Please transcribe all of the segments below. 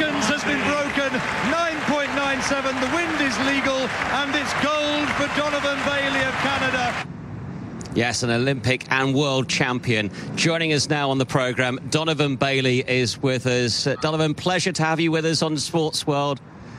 seconds has been broken. 9.97. The wind is legal, and it's gold for Donovan Bailey of Canada. Yes, an Olympic and world champion. Joining us now on the programme, Donovan Bailey is with us. Donovan, pleasure to have you with us on Sports World.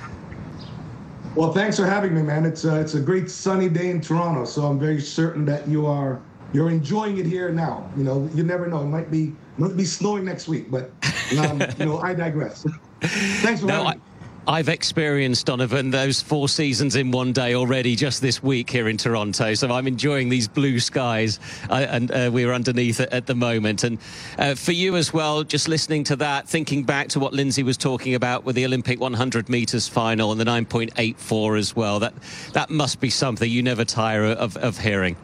Well, thanks for having me, man. It's a great sunny day in Toronto, so I'm very certain that you're enjoying it here now. You know, you never know. It might be snowing next week, but I digress. Thanks for having me. I've experienced, Donovan, those 4 seasons in one day already just this week here in Toronto. So I'm enjoying these blue skies and we're underneath it at the moment. And for you as well, just listening to that, thinking back to what Lindsay was talking about with the Olympic 100 metres final and the 9.84 as well, that must be something you never tire of hearing.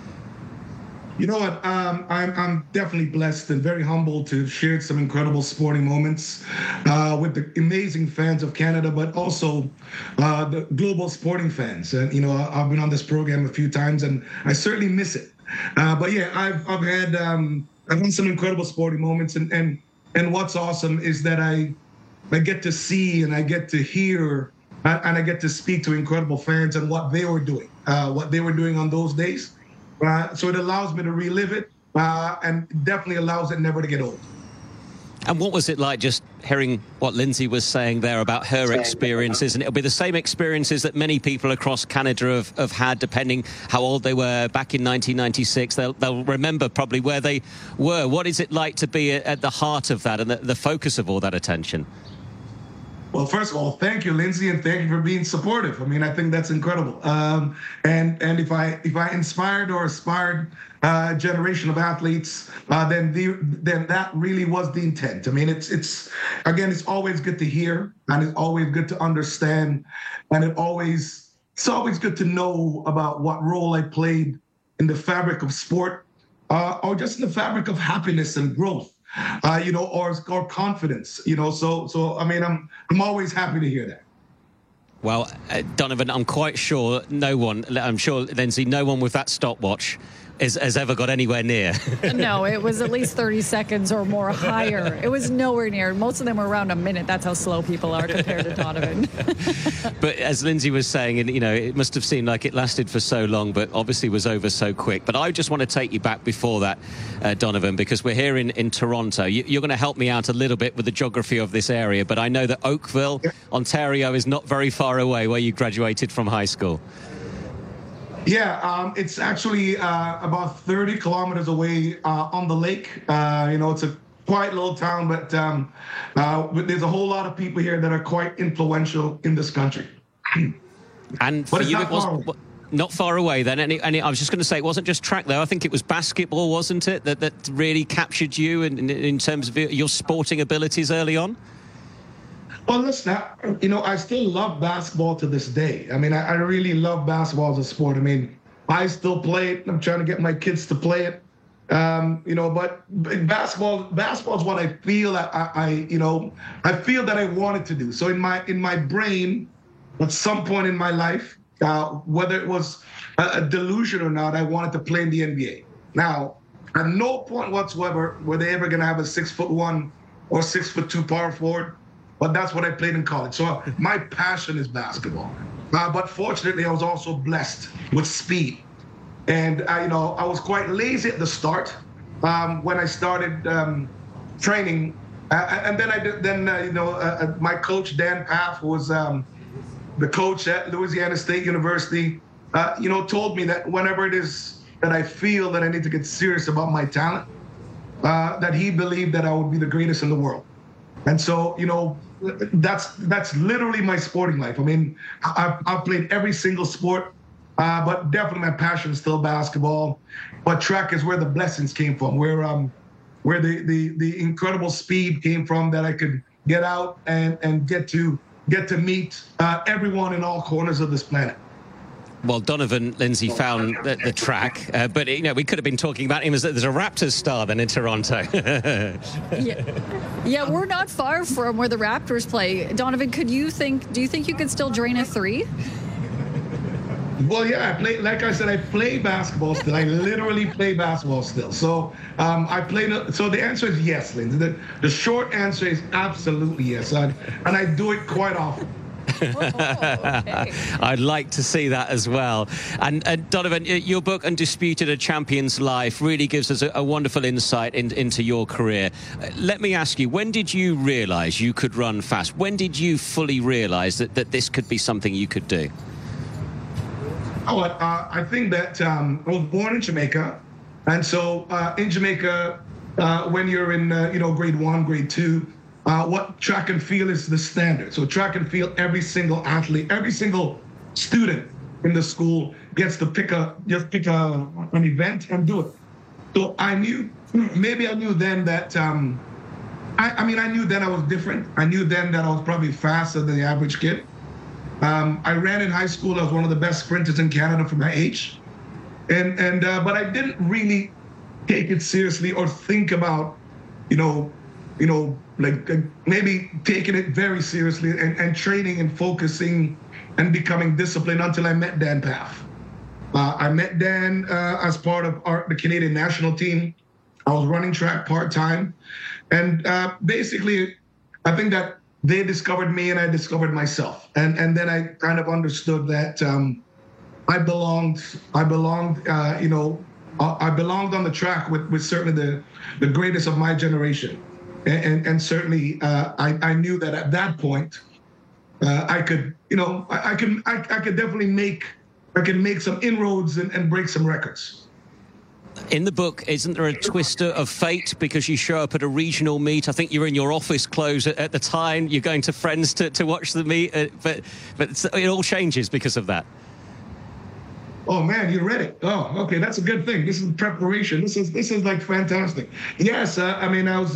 You know what? I'm definitely blessed and very humbled to have shared some incredible sporting moments with the amazing fans of Canada, but also the global sporting fans. And I've been on this program a few times, and I certainly miss it. But yeah, I've had some incredible sporting moments, and what's awesome is that I get to see and I get to hear and I get to speak to incredible fans and what they were doing on those days. So it allows me to relive it and definitely allows it never to get old. And what was it like just hearing what Lindsay was saying there about her experiences? And it'll be the same experiences that many people across Canada have had, depending how old they were back in 1996. They'll remember probably where they were. What is it like to be at the heart of that and the focus of all that attention? Well, first of all, thank you, Lindsay, and thank you for being supportive. I mean, I think that's incredible. And if I inspired or aspired a generation of athletes, then that really was the intent. I mean, it's always good to hear, and it's always good to understand, and it's always good to know about what role I played in the fabric of sport, or just in the fabric of happiness and growth. Or confidence, So I mean, I'm always happy to hear that. Well, Donovan, I'm quite sure Lindsay, no one with that stopwatch has ever got anywhere near. No, it was at least 30 seconds or more higher. It was nowhere near. Most of them were around a minute. That's how slow people are compared to Donovan. But as Lindsay was saying, and it must have seemed like it lasted for so long, but obviously was over so quick. But I just want to take you back before that, Donovan, because we're here in Toronto. You're going to help me out a little bit with the geography of this area, but I know that Oakville, Ontario, is not very far away where you graduated from high school. Yeah, it's actually about 30 kilometers away on the lake. It's a quiet little town, but there's a whole lot of people here that are quite influential in this country. And for you, it was not far away then. And I was just going to say, it wasn't just track, though. I think it was basketball, wasn't it, that really captured you in terms of your sporting abilities early on? Well, listen, I still love basketball to this day. I mean, I really love basketball as a sport. I mean, I still play it. I'm trying to get my kids to play it. But basketball is what I feel I feel that I wanted to do. So in my brain, at some point in my life, whether it was a delusion or not, I wanted to play in the NBA. Now, at no point whatsoever were they ever going to have a 6'1" or 6'2" power forward. But that's what I played in college. So my passion is basketball. But fortunately, I was also blessed with speed. And I was quite lazy at the start when I started training. And then my coach, Dan Paff, was the coach at Louisiana State University, told me that whenever it is that I feel that I need to get serious about my talent, that he believed that I would be the greatest in the world. And so, that's literally my sporting life. I mean, I've played every single sport, but definitely my passion is still basketball. But track is where the blessings came from, where the incredible speed came from, that I could get out and get to meet everyone in all corners of this planet. Well, Donovan, Lindsay found the track, but we could have been talking about him as a Raptors star then in Toronto. Yeah, we're not far from where the Raptors play. Donovan, do you think you could still drain a three? Well, yeah, I play. Like I said, I play basketball still. I literally play basketball still. So I play. So the answer is yes, Lindsay. The short answer is absolutely yes, and I do it quite often. Okay. I'd like to see that as well. And Donovan, your book Undisputed: A Champion's Life really gives us a wonderful insight into your career. Let me ask you, when did you realise you could run fast? When did you fully realise that this could be something you could do? Oh, I think that I was born in Jamaica, and so in Jamaica, when you're in grade 1, grade 2, what track and field is the standard. So track and field, every single athlete, every single student in the school gets to pick an event and do it. So I knew then that I knew then I was different. I knew then that I was probably faster than the average kid. I ran in high school. I was one of the best sprinters in Canada for my age, but I didn't really take it seriously or think about, like maybe taking it very seriously and training and focusing and becoming disciplined until I met Dan Pfaff. I met Dan as part of the Canadian national team. I was running track part-time, and basically, I think that they discovered me and I discovered myself. And then I kind of understood that I belonged on the track with certainly the greatest of my generation. And certainly I knew that at that point I could definitely make some inroads and break some records. In the book, isn't there a twister of fate because you show up at a regional meet? I think you're in your office clothes at the time. You're going to friends to watch the meet, but it all changes because of that. Oh man, you read it. Oh, okay, that's a good thing. This is preparation. This is like fantastic. Yes, I was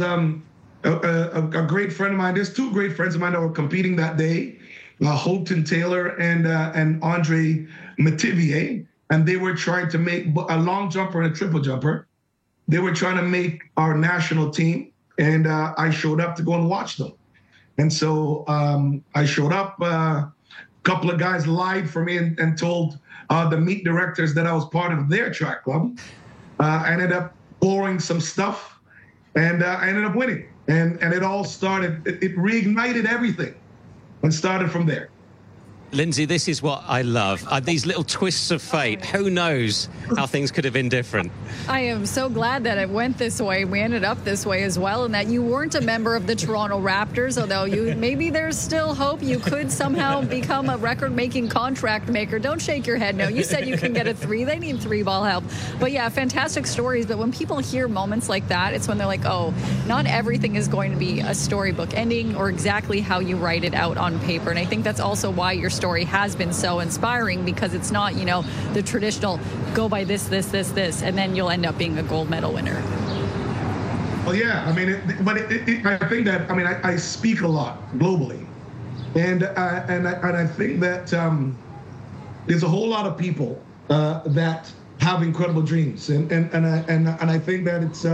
a great friend of mine. There's two great friends of mine that were competing that day, Holton Taylor and Andre Metivier. And they were trying to make a long jumper and a triple jumper. They were trying to make our national team, and I showed up to go and watch them. And so I showed up. A couple of guys lied for me and told the meet directors that I was part of their track club. I ended up pouring some stuff, and I ended up winning. And it all started. It reignited everything, and started from there. Lindsay, this is what I love. These little twists of fate. Who knows how things could have been different? I am so glad that it went this way. We ended up this way as well, and that you weren't a member of the Toronto Raptors, although maybe there's still hope you could somehow become a record-making contract maker. Don't shake your head, no. You said you can get a 3. They need 3-ball help. But yeah, fantastic stories. But when people hear moments like that, it's when they're like, oh, not everything is going to be a storybook ending or exactly how you write it out on paper. And I think that's also why your story has been so inspiring, because it's not, the traditional go by this, and then you'll end up being a gold medal winner. Well, yeah, I think that, I speak a lot globally, and I think that there's a whole lot of people that have incredible dreams, and I think that it's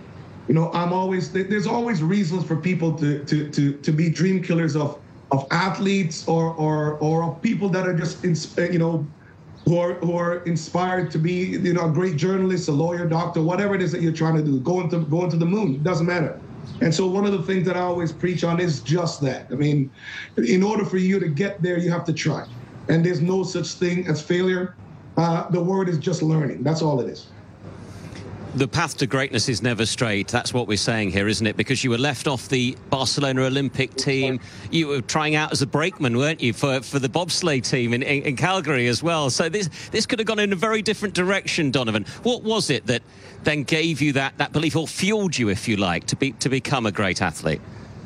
there's always reasons for people to be dream killers of athletes or of people that are just who are inspired to be a great journalist, a lawyer, doctor, whatever it is that you're trying to do, going to the moon. It doesn't matter. And so one of the things that I always preach on is just that. In order for you to get there, you have to try, and there's no such thing as failure. The word is just learning. That's all it is. The path to greatness is never straight. That's what we're saying here, isn't it? Because you were left off the Barcelona Olympic team. You were trying out as a brakeman, weren't you, for the bobsleigh team in Calgary as well. So this could have gone in a very different direction, Donovan. What was it that then gave you that belief, or fueled you, if you like, to become a great athlete?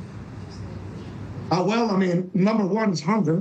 Number one is hunger.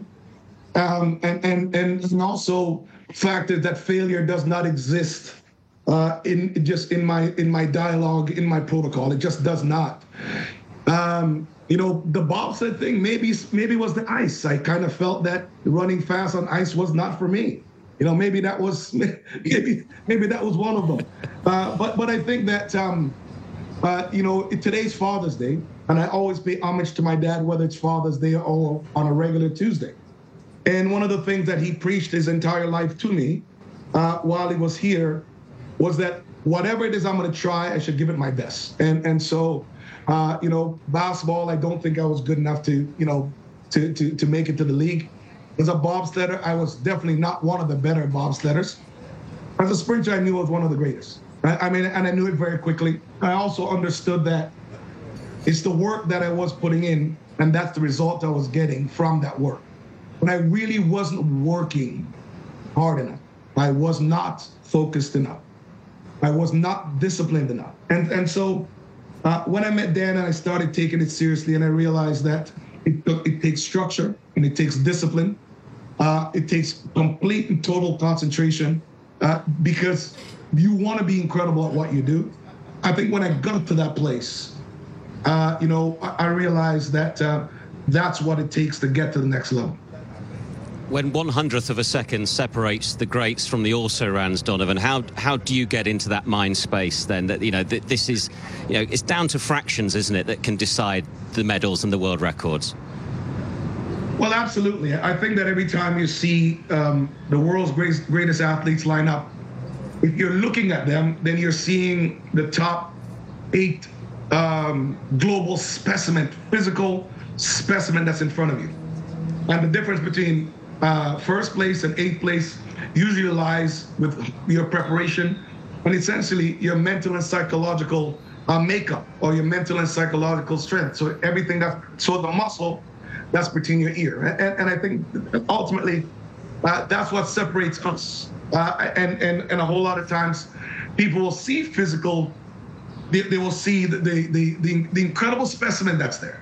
And also fact that failure does not exist in my dialogue, in my protocol. It just does not. The bobsled thing maybe was the ice. I kind of felt that running fast on ice was not for me. Maybe that was one of them. But I think that today's Father's Day, and I always pay homage to my dad, whether it's Father's Day or on a regular Tuesday. And one of the things that he preached his entire life to me while he was here was that whatever it is I'm going to try, I should give it my best. And so, basketball, I don't think I was good enough to make it to the league. As a bobsledder, I was definitely not one of the better bobsledders. As a sprinter, I knew I was one of the greatest. I mean, and I knew it very quickly. I also understood that it's the work that I was putting in, and that's the result I was getting from that work. When I really wasn't working hard enough, I was not focused enough. I was not disciplined enough. And so when I met Dan and I started taking it seriously, and I realized that it takes structure and it takes discipline. It takes complete and total concentration because you want to be incredible at what you do. I think when I got to that place, I realized that that's what it takes to get to the next level. When 1/100th of a second separates the greats from the also-rans, Donovan, how do you get into that mind space then? That this is, it's down to fractions, isn't it, that can decide the medals and the world records? Well, absolutely. I think that every time you see the world's greatest athletes line up, if you're looking at them, then you're seeing the top 8 global specimen, physical specimen that's in front of you. And the difference between first place and 8th place usually lies with your preparation and essentially your mental and psychological makeup or your mental and psychological strength. So everything so the muscle that's between your ear. And I think ultimately that's what separates us. And a whole lot of times people will see physical, they will see the incredible specimen that's there.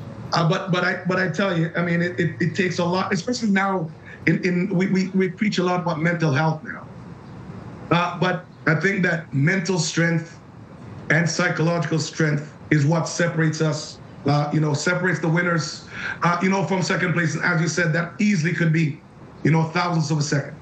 But I tell you, I mean, it takes a lot, especially now. We preach a lot about mental health now. But I think that mental strength and psychological strength is what separates us. Separates the winners, from second place. And as you said, that easily could be, thousandths of a second.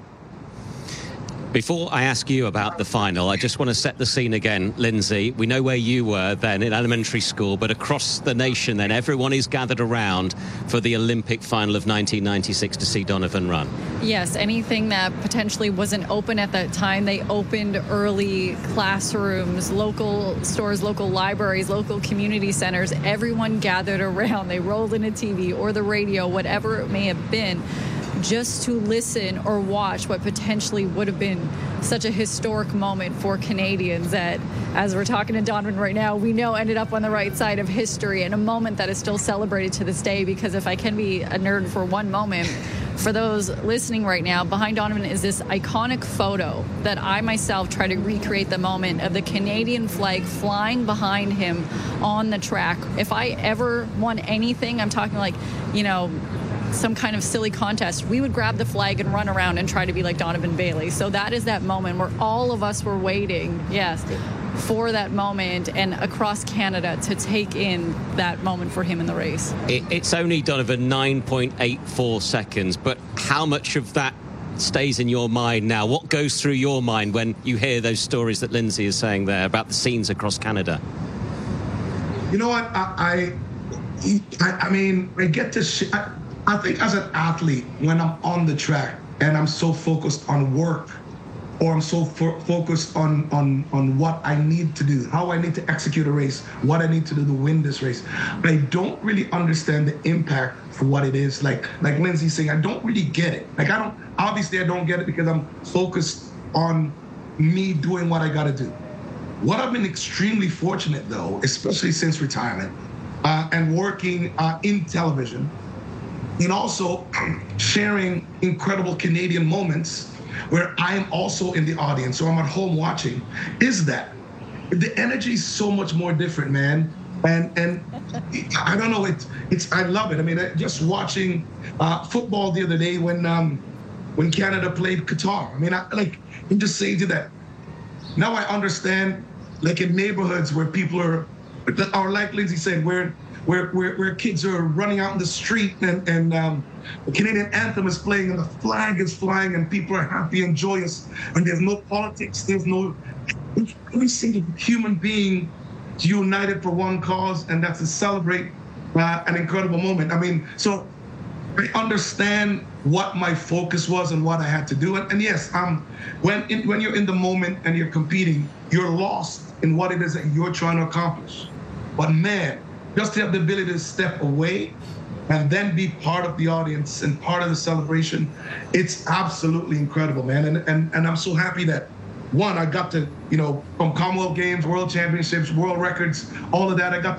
Before I ask you about the final, I just want to set the scene again, Lindsay. We know where you were then in elementary school, but across the nation then, everyone is gathered around for the Olympic final of 1996 to see Donovan run. Yes, anything that potentially wasn't open at that time, they opened early. Classrooms, local stores, local libraries, local community centers, everyone gathered around. They rolled in a TV or the radio, whatever it may have been, just to listen or watch what potentially would have been such a historic moment for Canadians that, as we're talking to Donovan right now, we know ended up on the right side of history, and a moment that is still celebrated to this day. Because if I can be a nerd for one moment, for those listening right now, behind Donovan is this iconic photo that I myself try to recreate the moment of the Canadian flag flying behind him on the track. If I ever won anything, I'm talking like, some kind of silly contest, we would grab the flag and run around and try to be like Donovan Bailey. So that is that moment where all of us were waiting, yes, for that moment and across Canada to take in that moment for him in the race. It's only, Donovan, 9.84 seconds, but how much of that stays in your mind now? What goes through your mind when you hear those stories that Lindsay is saying there about the scenes across Canada? You know what? I mean, I get to... I think as an athlete, when I'm on the track and I'm so focused on work, or I'm so focused on what I need to do, how I need to execute a race, what I need to do to win this race, I don't really understand the impact for what it is. Like Lindsay's saying, I don't really get it. I don't get it because I'm focused on me doing what I got to do. What I've been extremely fortunate, though, especially since retirement and working in television, and also sharing incredible Canadian moments where I'm also in the audience, so I'm at home watching, is that the energy is so much more different, man. And I don't know, I love it. I mean, just watching football the other day when Canada played Qatar. I mean, I'm just saying to that. Now I understand, like in neighborhoods where people are like Lindsay said, where kids are running out in the street and the Canadian anthem is playing and the flag is flying and people are happy and joyous and there's no politics, every single human being is united for one cause, and that's to celebrate an incredible moment. I mean, so I understand what my focus was and what I had to do. And yes, when you're in the moment and you're competing, you're lost in what it is that you're trying to accomplish. But man, just to have the ability to step away and then be part of the audience and part of the celebration, it's absolutely incredible, man. And I'm so happy that, one, I got to, from Commonwealth Games, World Championships, world records, all of that. I got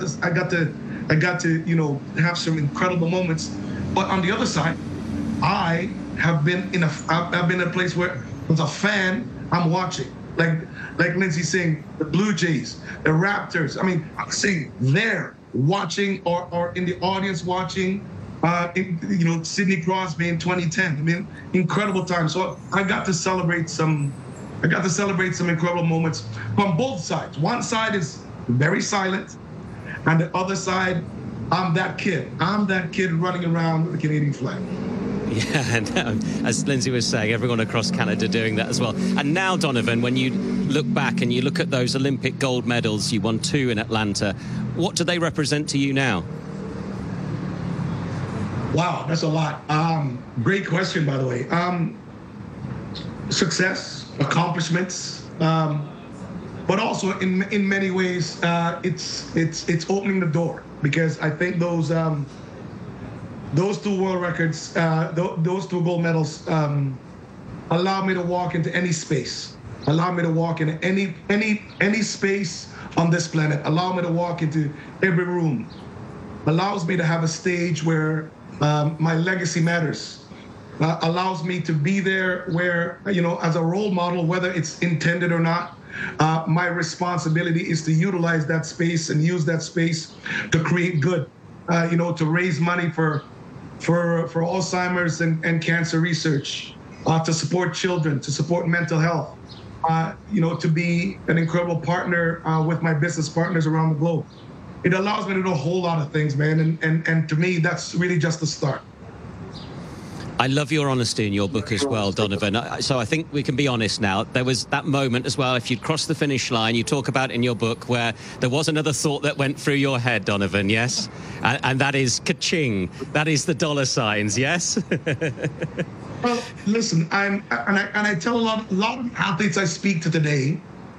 to, have some incredible moments. But on the other side, I have been in a place where, as a fan, I'm watching. Like Lindsay saying, the Blue Jays, the Raptors. I mean, I'm saying there, watching or in the audience watching, Sidney Crosby in 2010. I mean, incredible time. So I got to celebrate some incredible moments from both sides. One side is very silent, and the other side, I'm that kid running around with the Canadian flag. Yeah, and as Lindsay was saying, everyone across Canada doing that as well. And now, Donovan, when you look back and you look at those Olympic gold medals, you won 2 in Atlanta, what do they represent to you now? Wow, that's a lot. Great question, by the way. Success, accomplishments, but also in many ways, it's opening the door, because I think those 2 world records, those 2 gold medals, allow me to walk into any space, allow me to walk into any space on this planet, allow me to walk into every room, allows me to have a stage where my legacy matters, allows me to be there where, as a role model, whether it's intended or not, my responsibility is to utilize that space and use that space to create good, to raise money for Alzheimer's and cancer research, to support children, to support mental health, to be an incredible partner with my business partners around the globe. It allows me to do a whole lot of things, man. And to me, that's really just the start. I love your honesty in your book as well, Donovan. So I think we can be honest now. There was that moment as well, if you'd crossed the finish line, you talk about in your book, where there was another thought that went through your head, Donovan, yes? And that is ka-ching. That is the dollar signs, yes? Well, listen, I tell a lot of athletes I speak to today,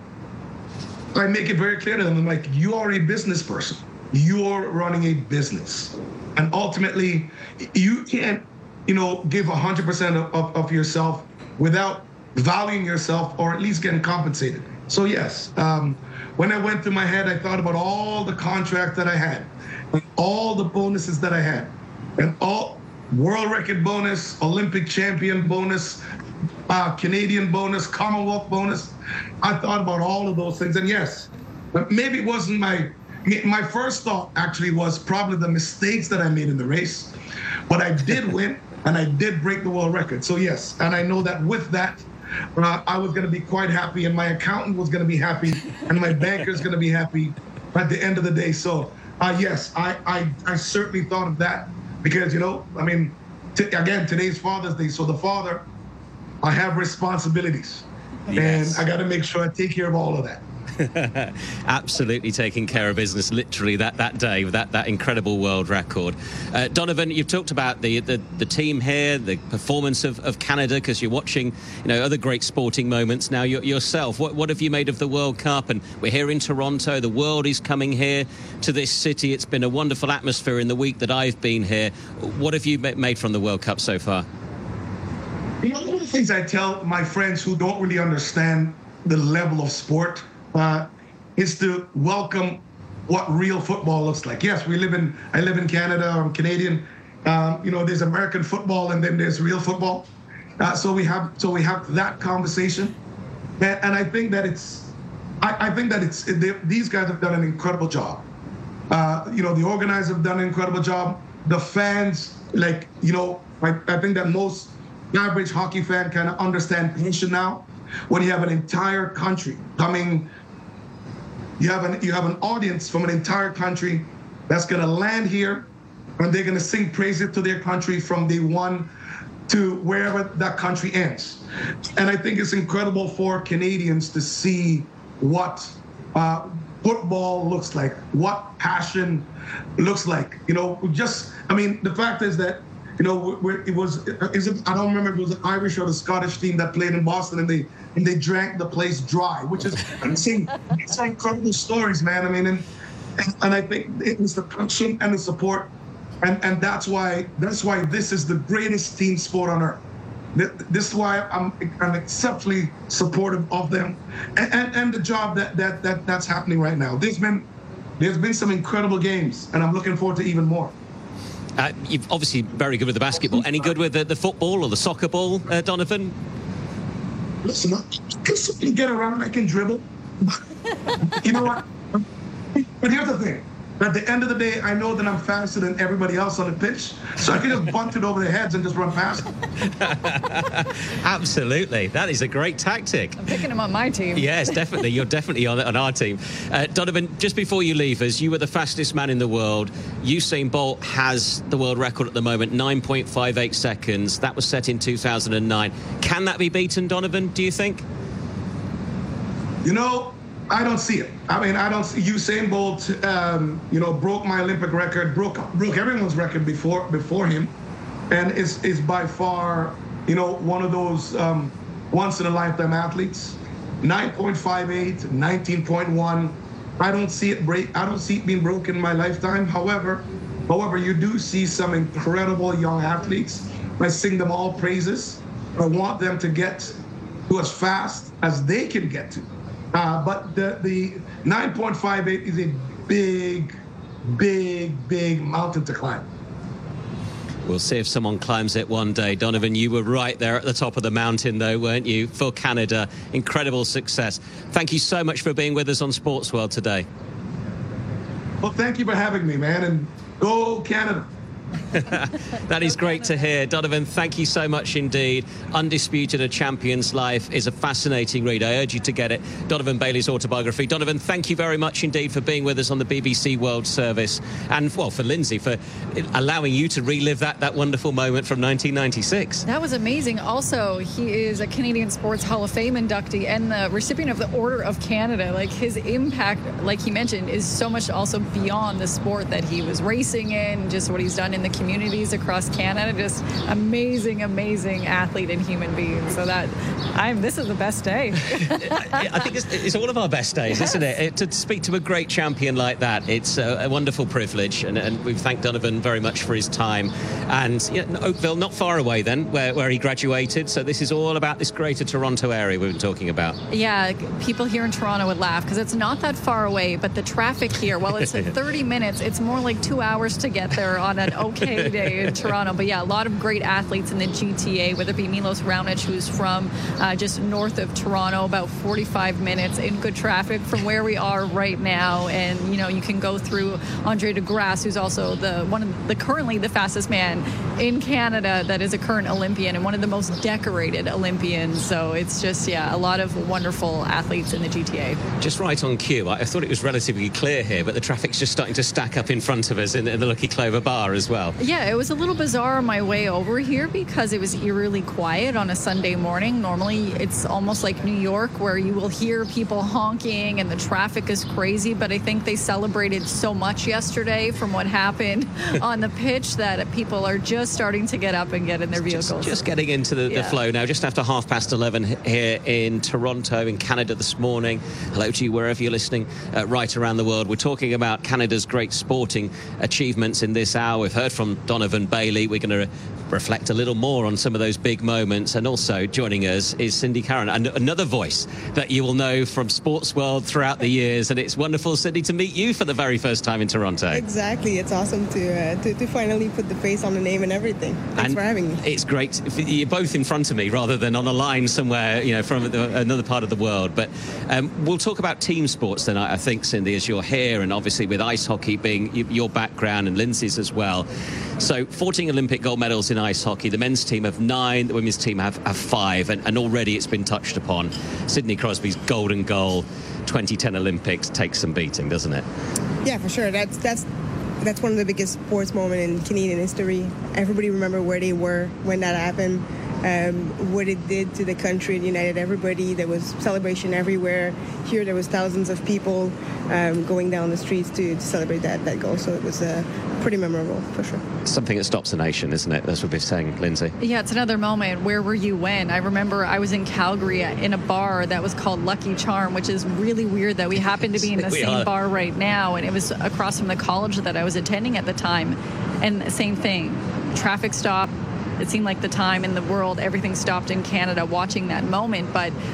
I make it very clear to them, I'm like, you are a business person. You're running a business. And ultimately, you can't, give 100% of yourself without valuing yourself or at least getting compensated. So yes, when I went through my head, I thought about all the contracts that I had, and all the bonuses that I had, and all world record bonus, Olympic champion bonus, Canadian bonus, Commonwealth bonus. I thought about all of those things, and yes, but maybe it wasn't my first thought. Actually, was probably the mistakes that I made in the race, but I did win. And I did break the world record. So yes, and I know that with that, I was going to be quite happy, and my accountant was going to be happy, and my banker is going to be happy at the end of the day. So yes, I certainly thought of that, because again, today's Father's Day. So the father, I have responsibilities, yes, and I got to make sure I take care of all of that. Absolutely taking care of business, literally that day with that incredible world record. Donovan, you've talked about the team here, the performance of Canada, because you're watching other great sporting moments now yourself. What have you made of the World Cup? And we're here in Toronto. The world is coming here to this city. It's been a wonderful atmosphere in the week that I've been here. What have you made from the World Cup so far? One of the things I tell my friends who don't really understand the level of sport is to welcome what real football looks like. Yes, I live in Canada. I'm Canadian. There's American football, and then there's real football. So we have that conversation, and I think that these guys have done an incredible job. The organizers have done an incredible job. The fans, I think that most average hockey fan kind of understand passion now. When you have an entire country coming, you have an audience from an entire country that's going to land here, and they're going to sing praises to their country from day one to wherever that country ends. And I think it's incredible for Canadians to see what football looks like, what passion looks like. The fact is that you know, it was, I don't remember if it was the Irish or the Scottish team that played in Boston, and they drank the place dry, which is, I'm saying, it's incredible stories, man. I mean, and I think it was the passion and the support, and that's why this is the greatest team sport on earth. This is why I'm exceptionally supportive of them, and the job that's happening right now. There's been some incredible games, and I'm looking forward to even more. You're obviously very good with the basketball. Any good with the football or the soccer ball, Donovan? Listen, I can simply get around. I can dribble. You know what? But here's the thing. At the end of the day, I know that I'm faster than everybody else on the pitch, so I can just bunt it over their heads and just run past them. Absolutely. That is a great tactic. I'm picking him on my team. Yes, definitely. You're definitely on our team. Donovan, just before you leave us, you were the fastest man in the world. Usain Bolt has the world record at the moment, 9.58 seconds. That was set in 2009. Can that be beaten, Donovan, do you think? You know, I don't see it. I mean, I don't see Usain Bolt, broke my Olympic record, broke everyone's record before him, and is by far, one of those once-in-a-lifetime athletes. 9.58, 19.1. I don't see it being broken in my lifetime. However, you do see some incredible young athletes. I sing them all praises. I want them to get to as fast as they can get to. But the 9.58 is a big mountain to climb. We'll see if someone climbs it one day. Donovan, you were right there at the top of the mountain, though, weren't you, for Canada? Incredible success. Thank you so much for being with us on Sports World today. Well, thank you for having me, man, and go Canada. That is great to hear. Donovan, thank you so much indeed. Undisputed: A Champion's Life is a fascinating read. I urge you to get it. Donovan Bailey's autobiography. Donovan, thank you very much indeed for being with us on the BBC World Service, and for Lindsay for allowing you to relive that wonderful moment from 1996. That was amazing. Also, he is a Canadian Sports Hall of Fame inductee and the recipient of the Order of Canada. Like, his impact, like he mentioned, is so much also beyond the sport that he was racing in, just what he's done in the communities across Canada. Just amazing athlete and human being. So this is the best day. I think it's all of our best days, yes. Isn't it? To speak to a great champion like that, it's a wonderful privilege, and we thank Donovan very much for his time. And Oakville, not far away then, where he graduated. So this is all about this greater Toronto area we were talking about. Yeah, people here in Toronto would laugh because it's not that far away, but the traffic here, well, it's 30 minutes. It's more like 2 hours to get there on an okay day in Toronto. But yeah, a lot of great athletes in the GTA, whether it be Milos Raonic, who's from just north of Toronto, about 45 minutes in good traffic from where we are right now. And you can go through Andre DeGrasse, who's also currently the fastest man in Canada, that is a current Olympian and one of the most decorated Olympians. So it's just a lot of wonderful athletes in the GTA. Just right on cue. I thought it was relatively clear here, but the traffic's just starting to stack up in front of us in the Lucky Clover Bar as well. Yeah, it was a little bizarre on my way over here because it was eerily quiet on a Sunday morning. Normally, it's almost like New York, where you will hear people honking and the traffic is crazy. But I think they celebrated so much yesterday from what happened on the pitch that people are just starting to get up and get in their vehicles. Just getting into the flow now, just after 11:30 here in Toronto, in Canada this morning. Hello to you wherever you're listening right around the world. We're talking about Canada's great sporting achievements in this hour. We've heard from Donovan Bailey. We're going to reflect a little more on some of those big moments. And also joining us is Cindy Curran, and another voice that you will know from Sports World throughout the years. And it's wonderful, Cindy, to meet you for the very first time in Toronto. Exactly. It's awesome to finally put the face on the name and everything. Thanks for having me. It's great. You're both in front of me rather than on a line somewhere, from another part of the world. But we'll talk about team sports then, I think, Cindy, as you're here, and obviously with ice hockey being your background and Lindsay's as well. So 14 Olympic gold medals in ice hockey. The men's team have 9, the women's team have 5, and already it's been touched upon. Sidney Crosby's golden goal, 2010 Olympics, takes some beating, doesn't it? Yeah, for sure. That's one of the biggest sports moments in Canadian history. Everybody remember where they were when that happened. what it did to the country. It united everybody. There was celebration everywhere. Here there was thousands of people going down the streets to celebrate that goal. So it was pretty memorable, for sure. Something that stops a nation, isn't it? That's what we're saying, Lindsay. Yeah, it's another moment. Where were you when? I remember I was in Calgary in a bar that was called Lucky Charm, which is really weird that we happen to be in the same bar right now. And it was across from the college that I was attending at the time. And same thing, traffic stop. It seemed like the time in the world, everything stopped in Canada watching that moment.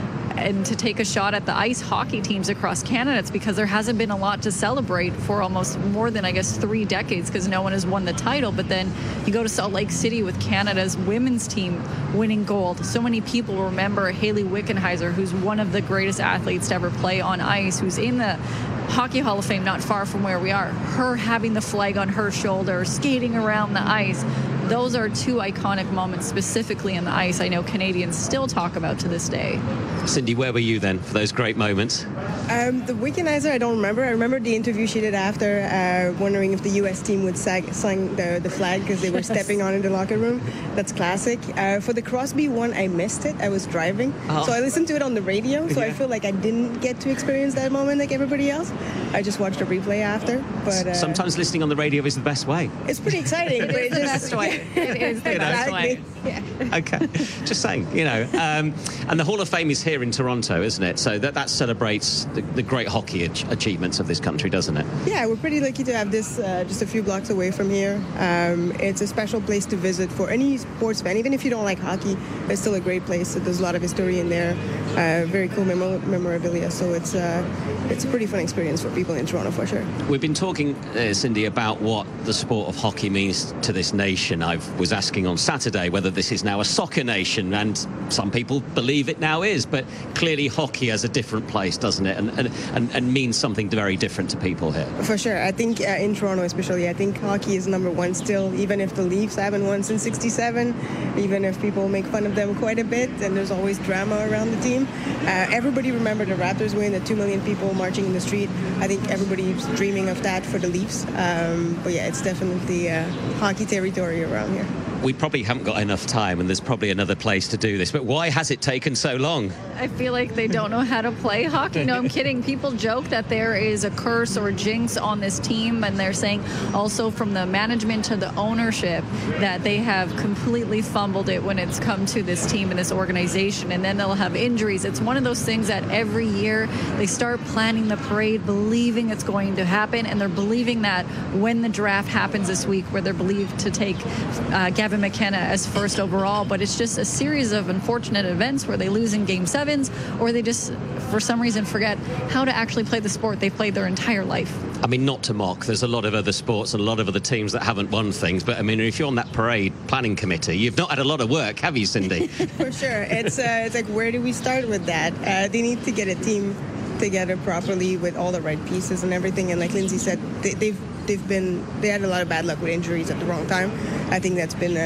And to take a shot at the ice hockey teams across Canada, it's because there hasn't been a lot to celebrate for almost more than, I guess, 3 decades, because no one has won the title. But then you go to Salt Lake City with Canada's women's team winning gold. So many people remember Hayley Wickenheiser, who's one of the greatest athletes to ever play on ice, who's in the Hockey Hall of Fame not far from where we are. Her having the flag on her shoulder, skating around the ice. Those are 2 iconic moments specifically in the ice I know Canadians still talk about to this day. Cindy, where were you then for those great moments? The Wickenheiser, I don't remember. I remember the interview she did after, wondering if the U.S. team would sign the flag because they were stepping on in the locker room. That's classic. For the Crosby one, I missed it. I was driving. So I listened to it on the radio, so I feel like I didn't get to experience that moment like everybody else. I just watched the replay after. But sometimes listening on the radio is the best way. It's pretty exciting. It is the best way. It is the best way. Yeah. Okay, just saying, and the Hall of Fame is here in Toronto, isn't it? So that celebrates the great hockey achievements of this country, doesn't it? Yeah, we're pretty lucky to have this just a few blocks away from here. It's a special place to visit for any sports fan. Even if you don't like hockey, it's still a great place. There's a lot of history in there, very cool memorabilia. So it's a pretty fun experience for people in Toronto, for sure. We've been talking, Cindy, about what the sport of hockey means to this nation. I was asking on Saturday whether this is now a soccer nation, and some people believe it now is, but clearly hockey has a different place, doesn't it, and means something very different to people here. For sure. I think in Toronto especially, I think hockey is number one still, even if the Leafs haven't won since '67, even if people make fun of them quite a bit, and there's always drama around the team. Everybody remembered the Raptors win, the 2 million people marching in the street. I think everybody's dreaming of that for the Leafs. But yeah, it's definitely hockey territory around here. We probably haven't got enough time, and there's probably another place to do this, but why has it taken so long? I feel like they don't know how to play hockey. No, I'm kidding. People joke that there is a curse or a jinx on this team, and they're saying also from the management to the ownership that they have completely fumbled it when it's come to this team and this organization, and then they'll have injuries. It's one of those things that every year they start planning the parade, believing it's going to happen, and they're believing that when the draft happens this week, where they're believed to take Gavin McKenna as first overall, but it's just a series of unfortunate events where they lose in Game 7s, or they just, for some reason, forget how to actually play the sport they've played their entire life. I mean, not to mock, there's a lot of other sports and a lot of other teams that haven't won things, but I mean, if you're on that parade planning committee, you've not had a lot of work, have you, Cindy? For sure. It's like, where do we start with that? They need to get a team together properly with all the right pieces and everything, and like Lindsay said, they had a lot of bad luck with injuries at the wrong time. I think that's been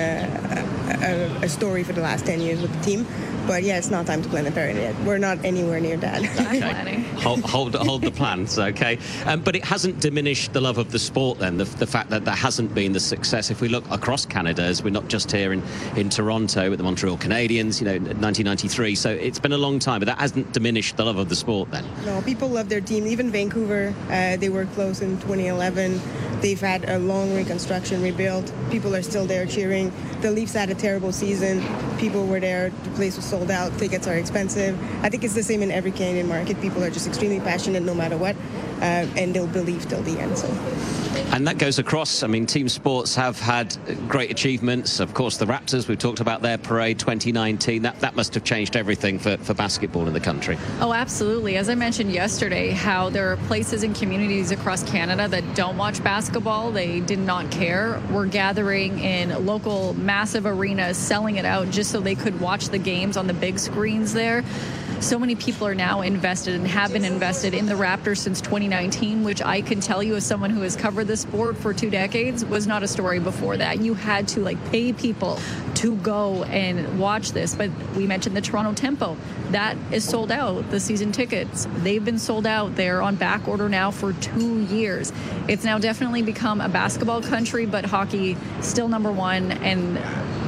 a story for the last 10 years with the team. But yeah, it's not time to plan the parade yet. We're not anywhere near that. Okay. Hold the plans, okay? But it hasn't diminished the love of the sport then, the fact that there hasn't been the success. If we look across Canada, as we're not just here in Toronto with the Montreal Canadiens, 1993. So it's been a long time, but that hasn't diminished the love of the sport then. No, people love their team. Even Vancouver, they were close in 2011. They've had a long reconstruction, rebuild. People are still there cheering. The Leafs had a terrible season. People were there. The place was sold out. Tickets are expensive. I think it's the same in every Canadian market. People are just extremely passionate no matter what, and they'll believe till the end. So. And that goes across. I mean, team sports have had great achievements. Of course, the Raptors, we've talked about their parade 2019. That must have changed everything for basketball in the country. Oh, absolutely. As I mentioned yesterday, how there are places and communities across Canada that don't watch basketball. They did not care. We're gathering in local massive arenas, selling it out just so they could watch the games on the big screens there. So many people are now invested and have been invested in the Raptors since 2019, which I can tell you as someone who has covered the sport for 2 decades was not a story before that. You had to pay people to go and watch this. But we mentioned the Toronto Tempo. That is sold out, the season tickets. They've been sold out. They're on back order now for 2 years. It's now definitely become a basketball country, but hockey still number one. And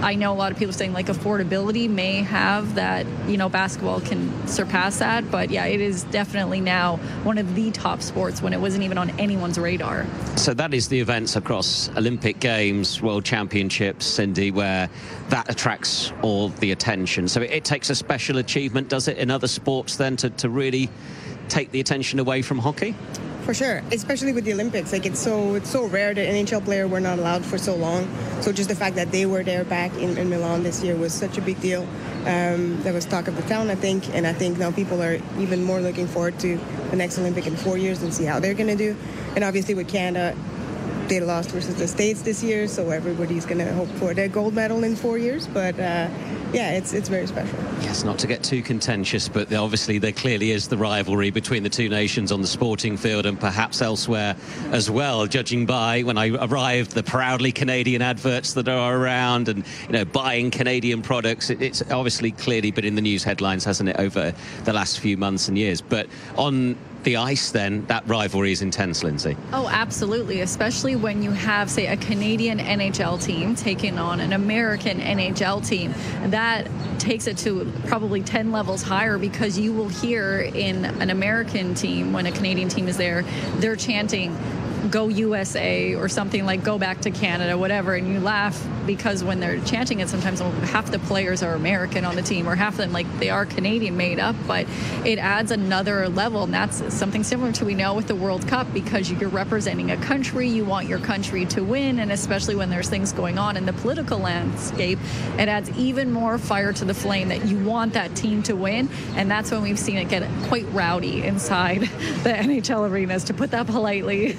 I know a lot of people saying like affordability may have that, basketball can surpass that. But yeah, it is definitely now one of the top sports when it wasn't even on anyone's radar. So that is the events across Olympic Games, World Championships, Cindy, where that attracts all the attention. So it takes a special achievement, does it, in other sports then to really take the attention away from hockey? For sure, especially with the Olympics. Like it's so rare that NHL players were not allowed for so long. So just the fact that they were there back in Milan this year was such a big deal. That was talk of the town, I think. And I think now people are even more looking forward to the next Olympic in 4 years and see how they're going to do. And obviously with Canada, they lost versus the States this year, so everybody's going to hope for their gold medal in 4 years. But it's very special. Yes, not to get too contentious, but obviously there clearly is the rivalry between the two nations on the sporting field and perhaps elsewhere as well, judging by, when I arrived, the proudly Canadian adverts that are around and, buying Canadian products. It's obviously clearly been in the news headlines, hasn't it, over the last few months and years. But on the ice, then, that rivalry is intense, Lindsay. Oh, absolutely, especially when you have, say, a Canadian NHL team taking on an American NHL team. That takes it to probably 10 levels higher, because you will hear in an American team, when a Canadian team is there, they're chanting, "Go USA," or something like "Go back to Canada," whatever, and you laugh because when they're chanting it, sometimes half the players are American on the team, or half of them, like, they are Canadian made up, but it adds another level, and that's something similar to we know with the World Cup, because you're representing a country, you want your country to win, and especially when there's things going on in the political landscape, it adds even more fire to the flame that you want that team to win, and that's when we've seen it get quite rowdy inside the NHL arenas, to put that politely.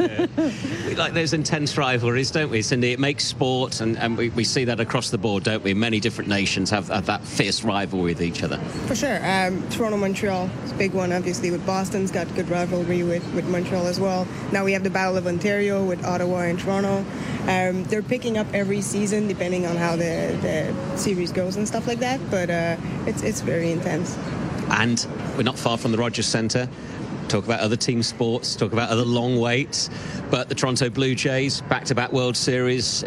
We like those intense rivalries, don't we, Cindy? It makes sport, and we see that across the board, don't we? Many different nations have that fierce rivalry with each other. For sure. Toronto-Montreal is a big one, obviously, with Boston's got good rivalry with Montreal as well. Now we have the Battle of Ontario with Ottawa and Toronto. They're picking up every season depending on how the series goes and stuff like that, but it's very intense. And we're not far from the Rogers Centre. Talk about other team sports, talk about other long waits, but the Toronto Blue Jays, back-to-back World Series,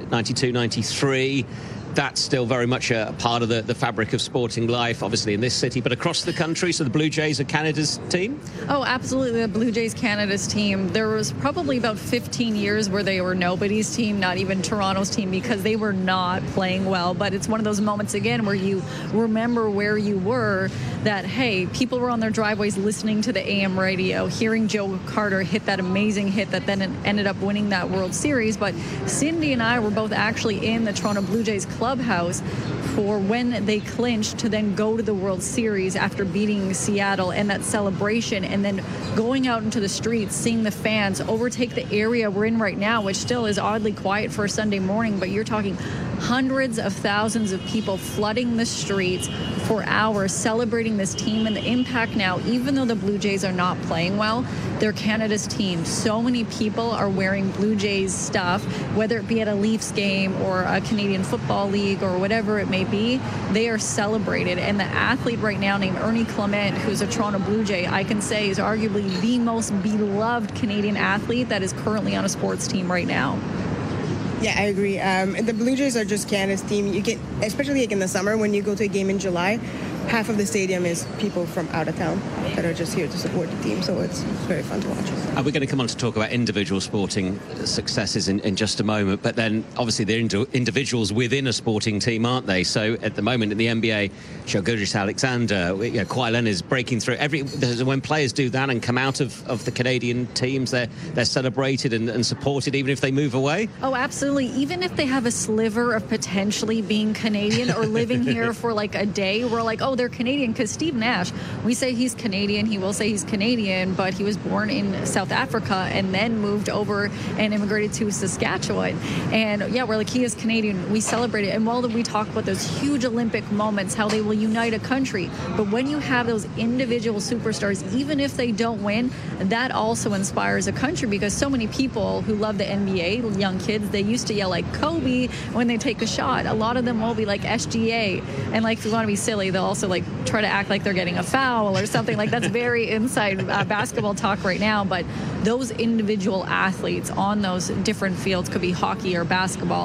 92-93, that's still very much a part of the fabric of sporting life, obviously in this city, but across the country. So the Blue Jays are Canada's team? Oh, absolutely. The Blue Jays, Canada's team. There was probably about 15 years where they were nobody's team, not even Toronto's team, because they were not playing well. But it's one of those moments, again, where you remember where you were, that, hey, people were on their driveways listening to the AM radio, hearing Joe Carter hit that amazing hit that then ended up winning that World Series. But Cindy and I were both actually in the Toronto Blue Jays clubhouse for when they clinched to then go to the World Series after beating Seattle, and that celebration, and then going out into the streets, seeing the fans overtake the area we're in right now, which still is oddly quiet for a Sunday morning, but you're talking hundreds of thousands of people flooding the streets for hours, celebrating this team and the impact now. Even though the Blue Jays are not playing well, they're Canada's team. So many people are wearing Blue Jays stuff, whether it be at a Leafs game or a Canadian Football League or whatever it may be. They are celebrated. And the athlete right now named Ernie Clement, who's a Toronto Blue Jay, I can say is arguably the most beloved Canadian athlete that is currently on a sports team right now. Yeah, I agree. The Blue Jays are just Canada's team. You get, especially like in the summer when you go to a game in July, half of the stadium is people from out of town that are just here to support the team, so it's very fun to watch. We're going to come on to talk about individual sporting successes in just a moment, but then obviously they're individuals within a sporting team, aren't they? So at the moment in the NBA, Shai Gilgeous-Alexander, Kawhi Leonard is breaking through. When players do that and come out of the Canadian teams, they're celebrated and supported even if they move away? Oh, absolutely. Even if they have a sliver of potentially being Canadian or living here for like a day, we're like, oh, they're Canadian, because Steve Nash, we say he's Canadian, he will say he's Canadian, but he was born in South Africa and then moved over and immigrated to Saskatchewan. And yeah, we're like, he is Canadian, we celebrate it. And while we talk about those huge Olympic moments, how they will unite a country, but when you have those individual superstars, even if they don't win, that also inspires a country, because so many people who love the NBA, young kids, they used to yell like Kobe when they take a shot. A lot of them will be like SGA, and like if you want to be silly, they'll also like try to act like they're getting a foul or something. Like that's very inside basketball talk right now, but those individual athletes on those different fields, could be hockey or basketball,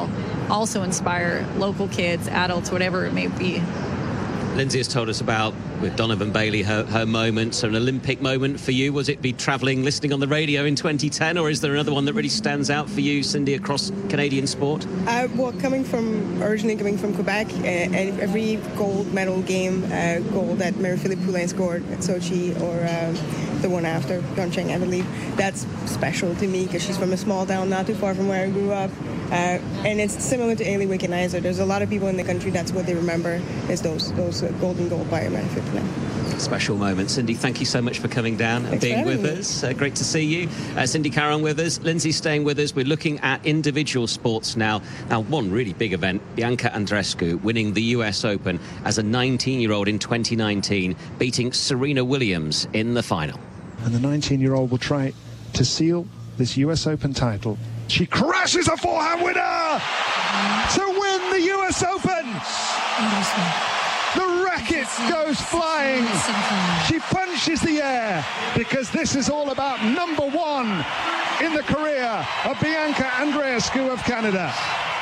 also inspire local kids, adults, whatever it may be. Lindsay has told us about, with Donovan Bailey, her moment. So an Olympic moment for you, was it be travelling, listening on the radio in 2010, or is there another one that really stands out for you, Cindy, across Canadian sport? Well, originally coming from Quebec, every gold medal game, goal that Marie-Philippe Poulin scored at Sochi, or the one after Pyeongchang, I believe, that's special to me because she's from a small town not too far from where I grew up. And it's similar to Ailey Wickenheiser. There's a lot of people in the country, that's what they remember, is those golden gold by Marie-Philippe Poulin. Special moment. Cindy, thank you so much for coming down and being with us. Great to see you. Cindy Caron with us, Lindsay staying with us. We're looking at individual sports now. Now, one really big event, Bianca Andreescu winning the US Open as a 19-year-old in 2019, beating Serena Williams in the final. And the 19-year-old will try to seal this US Open title. She crashes a forehand winner to win the US Open. The racket goes flying. She punches the air because this is all about #1 in the career of Bianca Andreescu of Canada.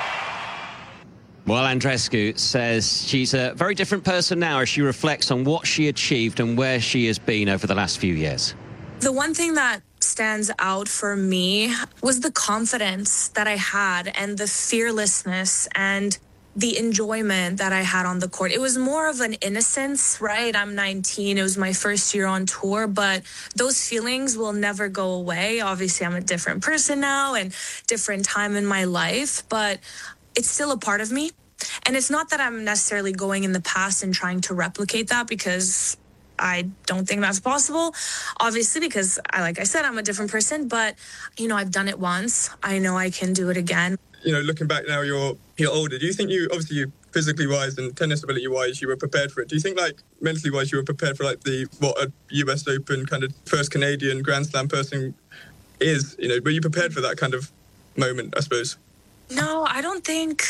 Well, Andreescu says she's a very different person now as she reflects on what she achieved and where she has been over the last few years. The one thing that stands out for me was the confidence that I had and the fearlessness and the enjoyment that I had on the court. It was more of an innocence, right? I'm 19. It was my first year on tour, but those feelings will never go away. Obviously, I'm a different person now and different time in my life, but it's still a part of me. And it's not that I'm necessarily going in the past and trying to replicate that, because I don't think that's possible, obviously, because like I said, I'm a different person, but I've done it once. I know I can do it again. Looking back now, you're older. Do you think you physically wise and tennis ability wise, you were prepared for it? Do you think mentally wise, you were prepared for what a US Open kind of first Canadian Grand Slam person is? Were you prepared for that kind of moment, I suppose? No, I don't think